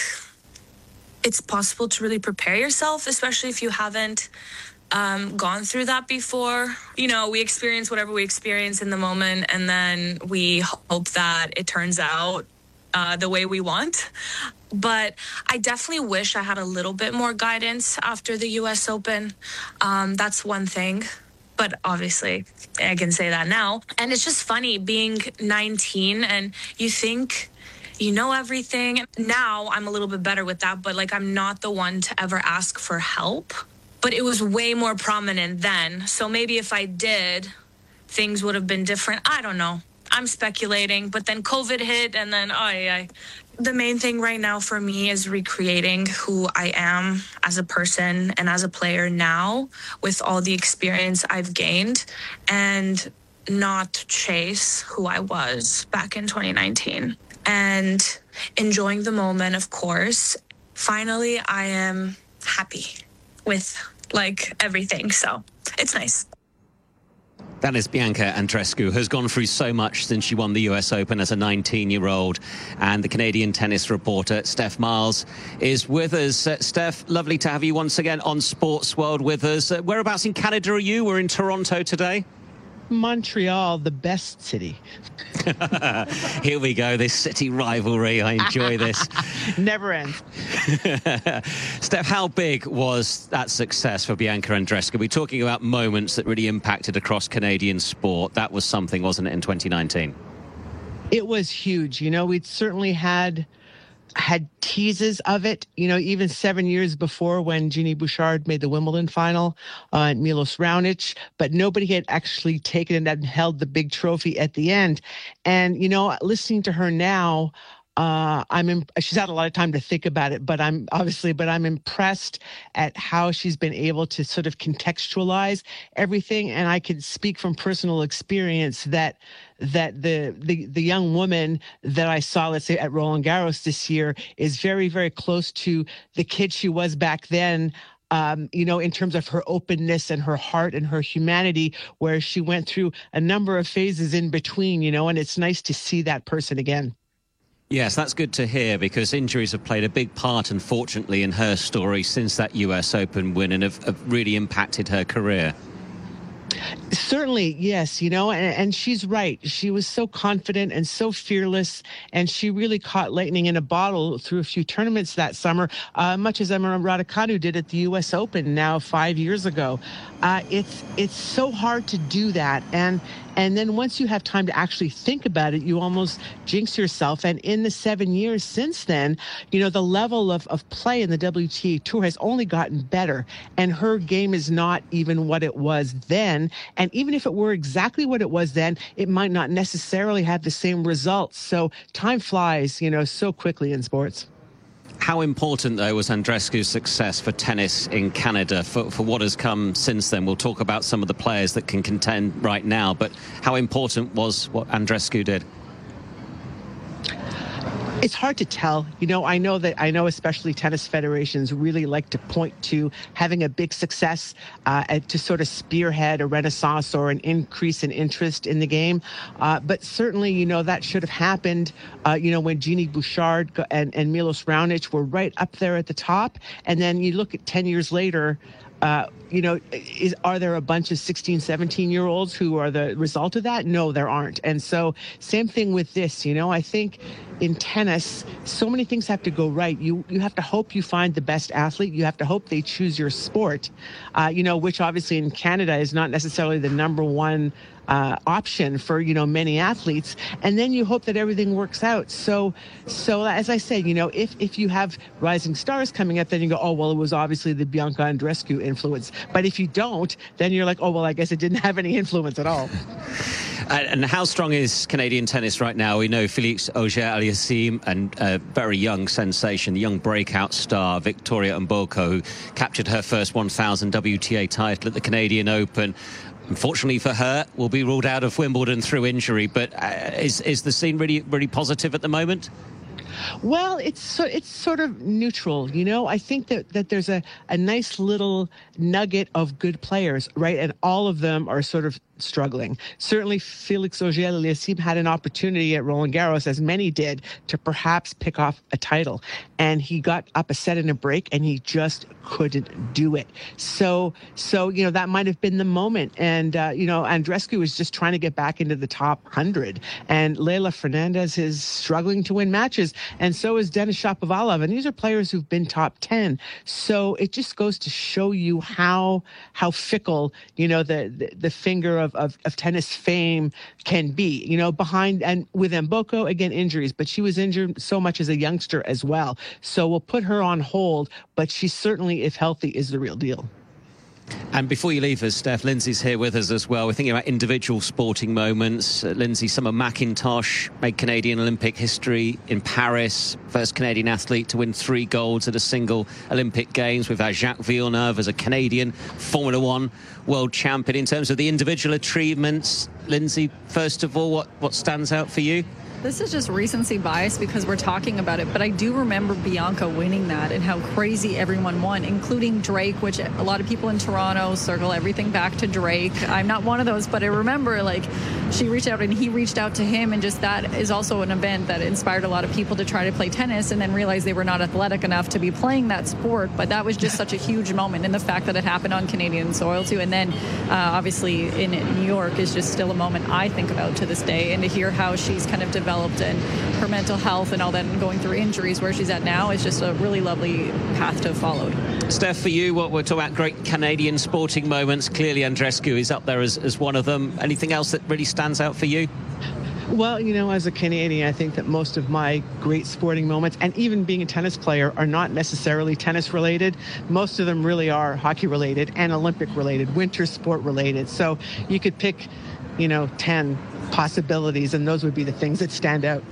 it's possible to really prepare yourself, especially if you haven't gone through that before. We experience whatever we experience in the moment, and then we hope that it turns out the way we want. But I definitely wish I had a little bit more guidance after the US Open. That's one thing. But obviously, I can say that now. And it's just funny being 19 and you think you know everything. Now I'm a little bit better with that, but I'm not the one to ever ask for help. But it was way more prominent then. So maybe if I did, things would have been different. I don't know. I'm speculating. But then COVID hit, and then the main thing right now for me is recreating who I am as a person and as a player now with all the experience I've gained, and not chase who I was back in 2019. And enjoying the moment, of course. Finally, I am happy with everything, so it's nice. That is Bianca Andreescu, who's gone through so much since she won the US Open as a 19-year-old. And the Canadian tennis reporter, Steph Miles, is with us. Steph, lovely to have you once again on Sports World with us. Whereabouts in Canada are you? We're in Toronto today. Montreal, the best city. Here we go, this city rivalry. I enjoy this. Never ends. Steph, how big was that success for Bianca Andreescu? We're talking about moments that really impacted across Canadian sport. That was something, wasn't it, in 2019? It was huge. We'd certainly had teases of it, even 7 years before when Genie Bouchard made the Wimbledon final and Milos Raonic, but nobody had actually taken it and held the big trophy at the end. And, listening to her now, she's had a lot of time to think about it, but I'm impressed at how she's been able to sort of contextualize everything. And I could speak from personal experience that the young woman that I saw, let's say, at Roland Garros this year is very, very close to the kid she was back then, in terms of her openness and her heart and her humanity, where she went through a number of phases in between, and it's nice to see that person again. Yes, that's good to hear, because injuries have played a big part, unfortunately, in her story since that US Open win and have really impacted her career. Certainly, yes, and she's right. She was so confident and so fearless, and she really caught lightning in a bottle through a few tournaments that summer, much as Emma Raducanu did at the U.S. Open now 5 years ago. It's so hard to do that, and then once you have time to actually think about it, you almost jinx yourself. And in the 7 years since then, the level of play in the WTA Tour has only gotten better, and her game is not even what it was then. And even if it were exactly what it was then, it might not necessarily have the same results. So time flies, so quickly in sports. How important, though, was Andreescu's success for tennis in Canada for what has come since then? We'll talk about some of the players that can contend right now, but how important was what Andreescu did? It's hard to tell. I know especially tennis federations really like to point to having a big success to sort of spearhead a renaissance or an increase in interest in the game. But certainly, that should have happened, when Genie Bouchard and Milos Raonic were right up there at the top. And then you look at 10 years later, are there a bunch of 16, 17-year-olds who are the result of that? No, there aren't. And so same thing with this. I think in tennis, so many things have to go right. You have to hope you find the best athlete. You have to hope they choose your sport, which obviously in Canada is not necessarily the number one option for, many athletes. And then you hope that everything works out. So as I say, if you have rising stars coming up, then you go, oh, well, it was obviously the Bianca Andreescu influence. But if you don't, then you're like, oh, well, I guess it didn't have any influence at all. And how strong is Canadian tennis right now? We know Félix Auger-Aliassime and a very young sensation, the young breakout star, Victoria Mboko, who captured her first 1,000 WTA title at the Canadian Open. Unfortunately for her, will be ruled out of Wimbledon through injury. But is the scene really, really positive at the moment? Well, it's sort of neutral, I think that there's a nice little nugget of good players, right? And all of them are sort of struggling. Certainly, Félix Auger-Aliassime had an opportunity at Roland Garros, as many did, to perhaps pick off a title. And he got up a set and a break, and he just couldn't do it. So that might have been the moment. And, Andreescu is just trying to get back into the top 100. And Leylah Fernandez is struggling to win matches. And so is Denis Shapovalov. And these are players who've been top 10. So it just goes to show you how fickle, the finger of tennis fame can be, behind, and with Mboko, again, injuries, but she was injured so much as a youngster as well. So we'll put her on hold, but she certainly, if healthy, is the real deal. And before you leave us, Steph, Lindsay's here with us as well. We're thinking about individual sporting moments. Lindsay, Summer McIntosh made Canadian Olympic history in Paris. First Canadian athlete to win 3 golds at a single Olympic Games. We've had Jacques Villeneuve as a Canadian Formula One world champion. In terms of the individual achievements, Lindsay, first of all, what stands out for you? This is just recency bias because we're talking about it, but I do remember Bianca winning that and how crazy everyone won, including Drake, which a lot of people in Toronto circle everything back to Drake. I'm not one of those, but I remember she reached out and he reached out to him, and just that is also an event that inspired a lot of people to try to play tennis and then realize they were not athletic enough to be playing that sport. But that was just such a huge moment, and the fact that it happened on Canadian soil too. And then obviously in New York is just still a moment I think about to this day, and to hear how she's kind of developed and her mental health and all that, and going through injuries where she's at now is just a really lovely path to have followed. Steph, for you, what we're talking about great Canadian sporting moments, clearly Andreescu is up there as one of them. Anything else that really stands out for you? Well, as a Canadian, I think that most of my great sporting moments, and even being a tennis player, are not necessarily tennis related. Most of them really are hockey related and Olympic related, winter sport related. So you could pick, 10 possibilities, and those would be the things that stand out.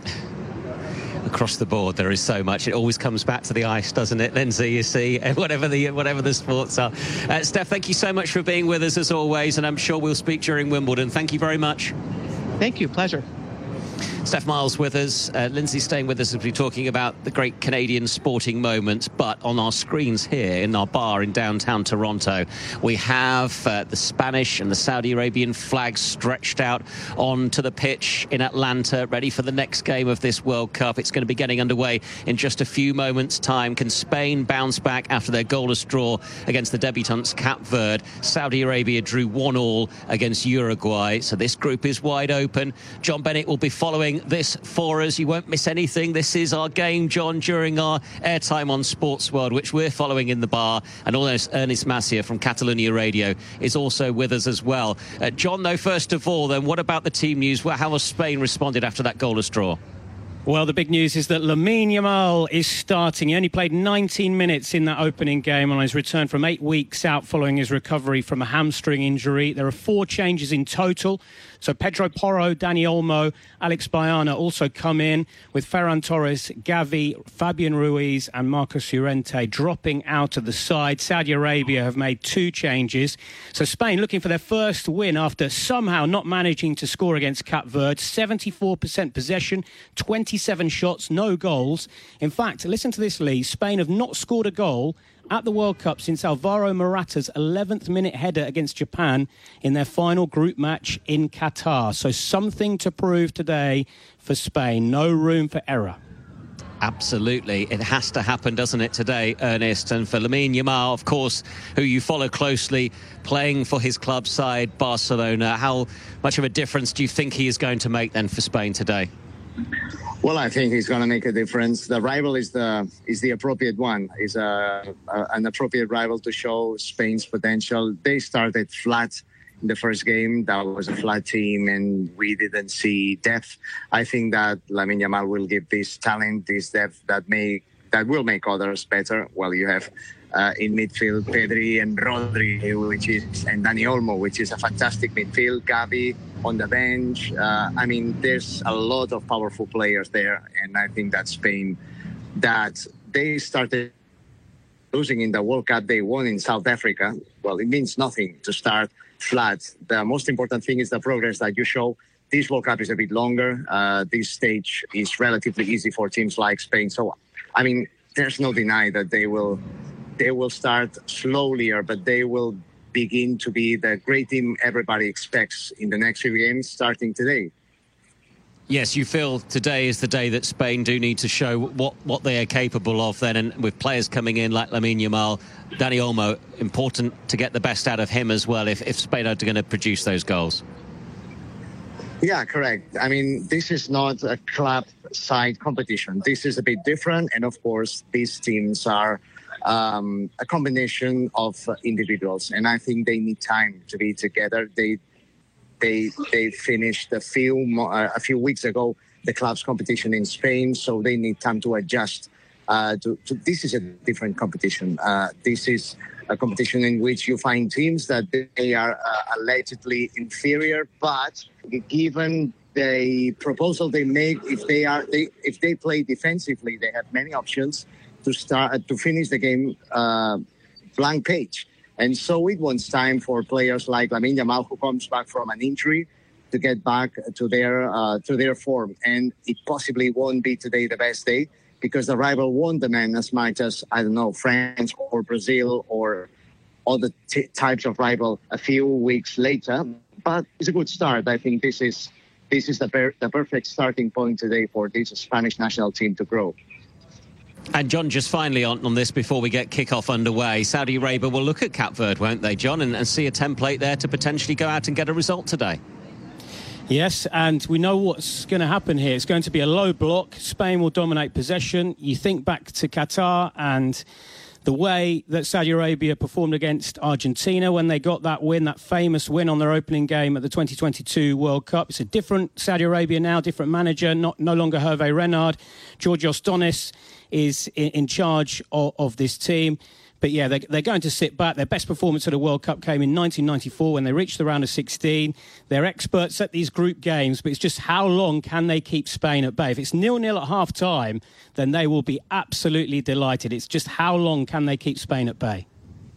Across the board, there is so much. It always comes back to the ice, doesn't it, Lindsay? You see, whatever the sports are. Steph, thank you so much for being with us as always, and I'm sure we'll speak during Wimbledon. Thank you very much. Thank you. Pleasure. Steph Miles with us, Lindsay staying with us as we're talking about the great Canadian sporting moments. But on our screens here in our bar in downtown Toronto, we have the Spanish and the Saudi Arabian flags stretched out onto the pitch in Atlanta, ready for the next game of this World Cup. It's going to be getting underway in just a few moments' time. Can Spain bounce back after their goalless draw against the debutants Cape Verde? Saudi Arabia drew 1-1 against Uruguay, so this group is wide open. John Bennett will be following this for us. You won't miss anything. This is our game, John, during our airtime on Sports World, which we're following in the bar. And Ernest Macia from Catalonia Radio is also with us as well. John, though, first of all, then, what about the team news? How has Spain responded after that goalless draw? Well, the big news is that Lamine Yamal is starting. He only played 19 minutes in that opening game on his return from 8 weeks out following his recovery from a hamstring injury. There are 4 changes in total. So Pedro Porro, Dani Olmo, Alex Bayana also come in, with Ferran Torres, Gavi, Fabian Ruiz and Marcos Llorente dropping out of the side. Saudi Arabia have made 2 changes. So Spain looking for their first win after somehow not managing to score against Cape Verde. 74% possession, 27 shots, no goals. In fact, listen to this, Lee. Spain have not scored a goal at the World Cup since Alvaro Morata's 11th minute header against Japan in their final group match in Qatar. So something to prove today for Spain. No room for error. Absolutely. It has to happen, doesn't it, today, Ernest? And for Lamine Yamal, of course, who you follow closely, playing for his club side, Barcelona, how much of a difference do you think he is going to make then for Spain today? Well, I think he's going to make a difference. The rival is the appropriate one. Is an appropriate rival to show Spain's potential. They started flat in the first game. That was a flat team, and we didn't see depth. I think that Lamine Yamal will give this talent, this depth that will make others better. Well, you have in midfield Pedri and Rodri, and Dani Olmo, which is a fantastic midfield. Gavi on the bench. I mean, there's a lot of powerful players there, and I think that Spain, that they started losing in the World Cup they won in South Africa. Well, it means nothing to start flat. The most important thing is the progress that you show. This World Cup is a bit longer. This stage is relatively easy for teams like Spain. So, I mean, there's no deny that they will start slowlier, but they will begin to be the great team everybody expects in the next few games starting today. Yes, you feel today is the day that Spain do need to show what they are capable of then, and with players coming in like Lamine Yamal, Dani Olmo, important to get the best out of him as well if Spain are going to produce those goals. Yeah, correct. I mean, this is not a club side competition. This is a bit different, and of course, these teams are a combination of individuals, and I think they need time to be together. They finished a few weeks ago the club's competition in Spain, so they need time to adjust. This is a different competition. This is a competition in which you find teams that they are allegedly inferior, but given the proposal they make, if they play defensively, they have many options to finish the game blank page. And so it wants time for players like Lamine Yamal, who comes back from an injury, to get back to their form. And it possibly won't be today the best day, because the rival won't demand as much as, I don't know, France or Brazil or other types of rival a few weeks later. But it's a good start. I think this is the perfect starting point today for this Spanish national team to grow. And John, just finally on this before we get kick-off underway, Saudi Arabia will look at Cape Verde, won't they, John, and see a template there to potentially go out and get a result today? Yes, and we know what's going to happen here. It's going to be a low block. Spain will dominate possession. You think back to Qatar and the way that Saudi Arabia performed against Argentina when they got that win, that famous win on their opening game at the 2022 World Cup. It's a different Saudi Arabia now, different manager, no longer Hervé Renard. Georgios Donis is in charge of this team. But yeah, they're going to sit back. Their best performance at a World Cup came in 1994 when they reached the round of 16. They're experts at these group games, but it's just how long can they keep Spain at bay? If it's 0-0 at half-time, then they will be absolutely delighted. It's just how long can they keep Spain at bay?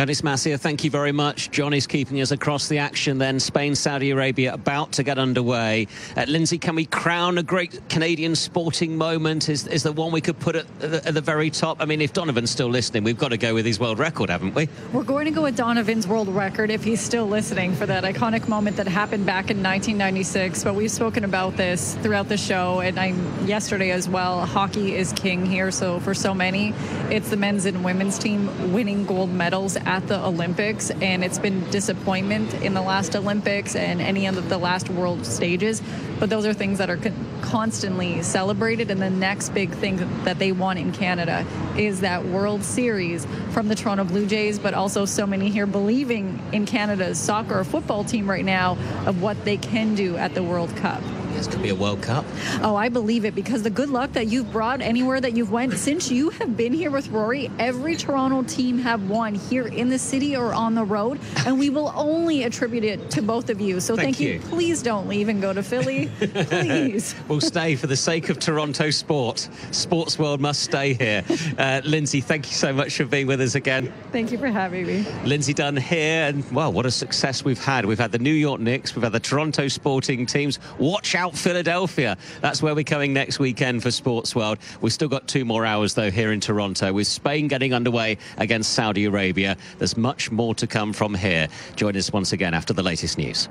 Ernest Massier, thank you very much. John is keeping us across the action then. Spain, Saudi Arabia about to get underway. Lindsay, can we crown a great Canadian sporting moment? Is the one we could put at the very top? I mean, if Donovan's still listening, we've got to go with his world record, haven't we? We're going to go with Donovan's world record if he's still listening for that iconic moment that happened back in 1996. But we've spoken about this throughout the show, and yesterday as well. Hockey is king here. So for so many, it's the men's and women's team winning gold medals at the Olympics, and it's been disappointment in the last Olympics and any of the last world stages, but those are things that are constantly celebrated. And the next big thing that they want in Canada is that World Series from the Toronto Blue Jays, but also so many here believing in Canada's soccer or football team right now of what they can do at the World Cup. This could be a World Cup. Oh, I believe it, because the good luck that you've brought anywhere that you've went since you have been here with Rory, every Toronto team have won here in the city or on the road, and we will only attribute it to both of you. So thank you. Please don't leave and go to Philly. Please. We'll stay for the sake of Toronto sport. Sports world must stay here. Lindsay, thank you so much for being with us again. Thank you for having me. Lindsay Dunn here, and well, what a success we've had. We've had the New York Knicks, we've had the Toronto Sporting teams. Watch out, Philadelphia. That's where we're coming next weekend for Sports World. We've still got 2 more hours, though, here in Toronto, with Spain getting underway against Saudi Arabia. There's much more to come from here. Join us once again after the latest news.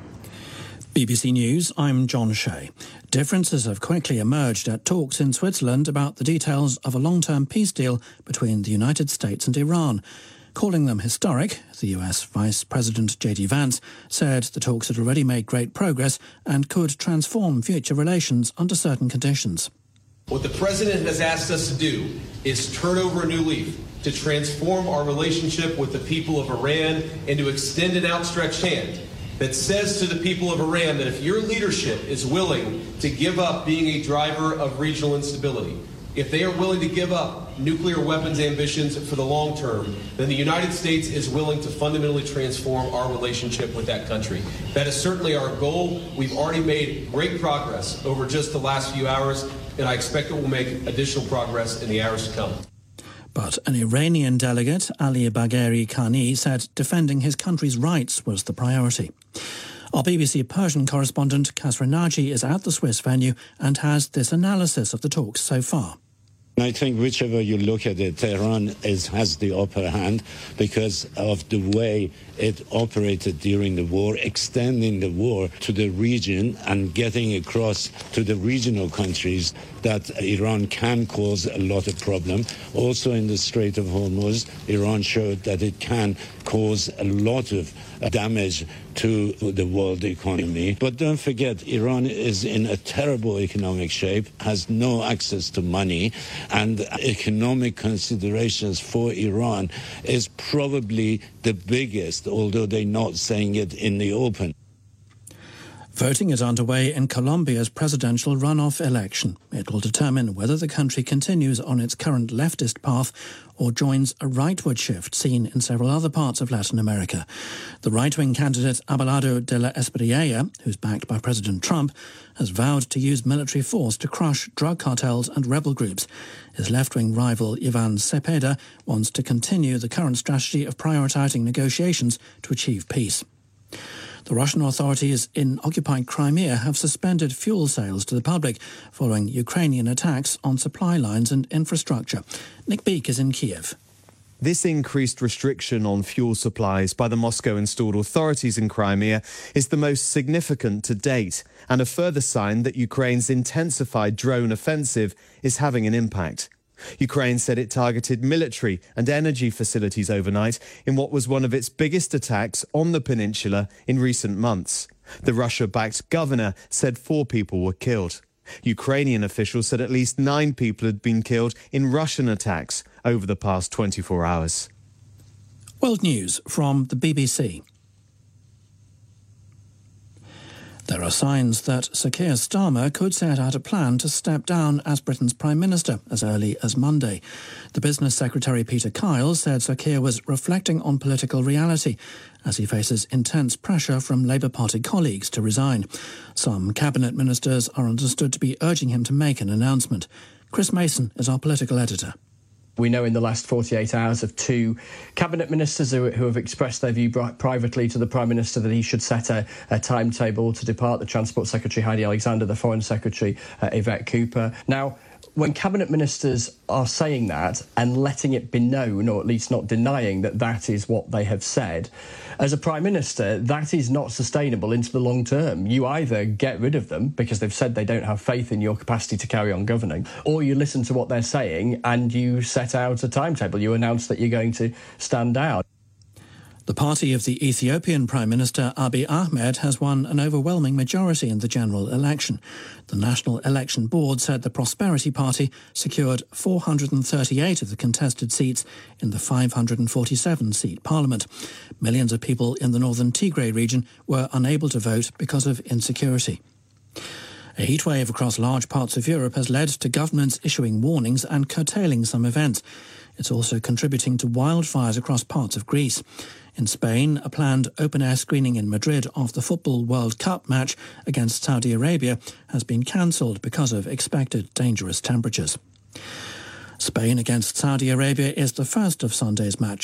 BBC News, I'm John Shea. Differences have quickly emerged at talks in Switzerland about the details of a long-term peace deal between the United States and Iran. Calling them historic, the US Vice President J.D. Vance said the talks had already made great progress and could transform future relations under certain conditions. What the President has asked us to do is turn over a new leaf, to transform our relationship with the people of Iran and to extend an outstretched hand that says to the people of Iran that if your leadership is willing to give up being a driver of regional instability, if they are willing to give up nuclear weapons ambitions for the long term, then the United States is willing to fundamentally transform our relationship with that country. That is certainly our goal. We've already made great progress over just the last few hours, and I expect that we'll make additional progress in the hours to come. But an Iranian delegate, Ali Bagheri Khani, said defending his country's rights was the priority. Our BBC Persian correspondent Kasra Naji is at the Swiss venue and has this analysis of the talks so far. I think whichever you look at it, Tehran has the upper hand because of the way it operated during the war, extending the war to the region and getting across to the regional countries that Iran can cause a lot of problem. Also in the Strait of Hormuz, Iran showed that it can cause a lot of damage to the world economy. But don't forget, Iran is in a terrible economic shape, has no access to money, and economic considerations for Iran is probably the biggest, although they're not saying it in the open. Voting is underway in Colombia's presidential runoff election. It will determine whether the country continues on its current leftist path or joins a rightward shift seen in several other parts of Latin America. The right-wing candidate Abelardo de la Espriella, who's backed by President Trump, has vowed to use military force to crush drug cartels and rebel groups. His left-wing rival Ivan Cepeda wants to continue the current strategy of prioritizing negotiations to achieve peace. The Russian authorities in occupied Crimea have suspended fuel sales to the public following Ukrainian attacks on supply lines and infrastructure. Nick Beak is in Kiev. This increased restriction on fuel supplies by the Moscow-installed authorities in Crimea is the most significant to date, and a further sign that Ukraine's intensified drone offensive is having an impact. Ukraine said it targeted military and energy facilities overnight in what was one of its biggest attacks on the peninsula in recent months. The Russia-backed governor said 4 people were killed. Ukrainian officials said at least 9 people had been killed in Russian attacks over the past 24 hours. World News from the BBC. There are signs that Sir Keir Starmer could set out a plan to step down as Britain's Prime Minister as early as Monday. The Business Secretary Peter Kyle said Sir Keir was reflecting on political reality as he faces intense pressure from Labour Party colleagues to resign. Some cabinet ministers are understood to be urging him to make an announcement. Chris Mason is our political editor. We know in the last 48 hours of 2 cabinet ministers who have expressed their view privately to the Prime Minister that he should set a timetable to depart: the Transport Secretary Heidi Alexander, the Foreign Secretary Yvette Cooper. Now, when cabinet ministers are saying that and letting it be known, or at least not denying that that is what they have said, as a Prime Minister, that is not sustainable into the long term. You either get rid of them because they've said they don't have faith in your capacity to carry on governing, or you listen to what they're saying and you set out a timetable. You announce that you're going to stand down. The party of the Ethiopian Prime Minister Abiy Ahmed has won an overwhelming majority in the general election. The National Election Board said the Prosperity Party secured 438 of the contested seats in the 547-seat parliament. Millions of people in the northern Tigray region were unable to vote because of insecurity. A heatwave across large parts of Europe has led to governments issuing warnings and curtailing some events. It's also contributing to wildfires across parts of Greece. In Spain, a planned open-air screening in Madrid of the Football World Cup match against Saudi Arabia has been cancelled because of expected dangerous temperatures. Spain against Saudi Arabia is the first of Sunday's matches.